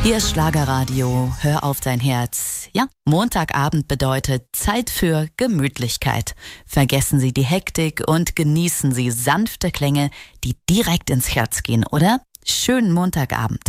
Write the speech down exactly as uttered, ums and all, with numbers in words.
Hier ist Schlagerradio, hör auf dein Herz. Ja, Montagabend bedeutet Zeit für Gemütlichkeit. Vergessen Sie die Hektik und genießen Sie sanfte Klänge, die direkt ins Herz gehen, oder? Schönen Montagabend.